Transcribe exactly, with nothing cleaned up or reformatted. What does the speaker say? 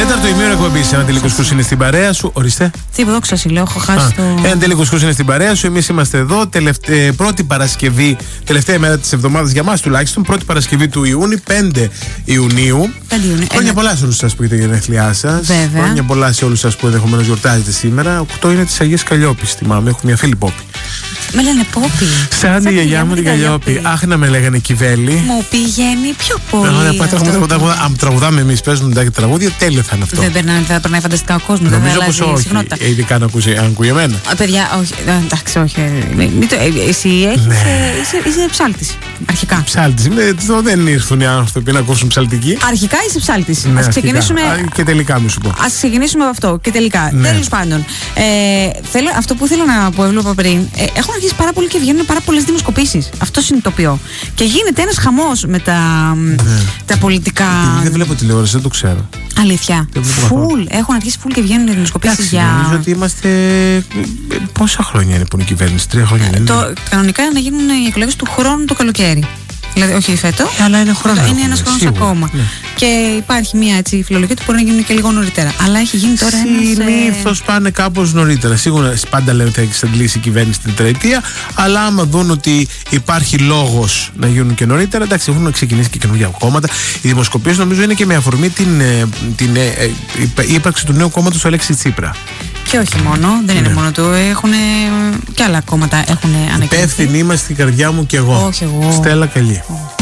Τέταρτο ημίωρο εκπομπής. Ένα τελικό σκούς είναι στην παρέα σου. Ορίστε. Τίποτα, όξα λέω, έχω χάσει το. Ένα τελικό σκούς είναι στην παρέα σου. Εμείς είμαστε εδώ. Τελευταία, πρώτη Παρασκευή, τελευταία μέρα της εβδομάδας για μας τουλάχιστον. Πρώτη Παρασκευή του Ιούνιου, πέντε Ιουνίου. πέντε Ιουνίου. Χρόνια πολλά σε όλους σας που έχετε γενέθλιά σας. Βέβαια. Χρόνια πολλά σε όλους σας που ενδεχομένως γιορτάζετε σήμερα. οκτώ είναι της Αγίας Καλλιόπης, θυμάμαι. Έχω μια φίλη Πόπη. Με λένε Πόπη. Σαν τη γιαγιά μου την Καλλιόπη. Αχ, να με λέγανε Κιβέλη. Μου πηγαίνει πιο πολύ. Αν τραγουδάμε εμείς, παίζουμε τα τραγούδια, τέλειο θα είναι αυτό. Δεν περνάει, θα περνάει φανταστικά ο κόσμος. Νομίζω πως όχι. Ειδικά να ακούσει, αν ακούει εμένα. Παιδιά, όχι. Εντάξει, όχι. Εσύ είσαι ψάλτης. Αρχικά. Ψάλτης. Δεν ήρθουν οι άνθρωποι να ακούσουν ψαλτική. Αρχικά είσαι ψάλτης. Ναι, ας ξεκινήσουμε. Και τελικά, μη σου πω. Ας ξεκινήσουμε από αυτό. Και τελικά. Ναι. Τέλος πάντων. Ε, θέλω, αυτό που θέλω να πω, έβλεπα πριν. Ε, έχουν αρχίσει πάρα πολύ και βγαίνουν πάρα πολλές δημοσκοπήσεις. Αυτό συνειδητοποιώ. Και γίνεται ένας χαμός με τα, ναι. τα πολιτικά. Δεν βλέπω τηλεόραση, δεν το ξέρω. Αλήθεια. Φουλ. Έχουν αρχίσει φουλ και βγαίνουν δημοσκοπήσεις για. Νομίζω ότι είμαστε. Πόσα χρόνια είναι που είναι η κυβέρνηση, τρία χρόνια είναι. Το, κανονικά να γίνουν οι εκλογές του χρόνου το καλοκαίρι. Δηλαδή, όχι φέτο. Αλλά είναι χρόνο. Είναι ένας χρόνος ακόμα. Ναι. Και υπάρχει μια έτσι φιλολογία ότι μπορεί να γίνουν και λίγο νωρίτερα. Αλλά έχει γίνει τώρα ένα. Συνήθως πάνε κάπως νωρίτερα. Σίγουρα πάντα λένε ότι θα εξαντλήσει η κυβέρνηση την τετραετία. Αλλά άμα δουν ότι υπάρχει λόγος να γίνουν και νωρίτερα, εντάξει, έχουν ξεκινήσει και καινούργια κόμματα. Οι δημοσκοπήσεις νομίζω είναι και με αφορμή την, την ε, ύπαρξη του νέου κόμματος του Αλέξη Τσίπρα. Και όχι μόνο, δεν είναι ναι. μόνο του. Έχουν και άλλα κόμματα έχουν ανακοινωθεί. Υπεύθυνοι είμαστε στην καρδιά μου και εγώ. Όχι εγώ. Στέλλα Καλή.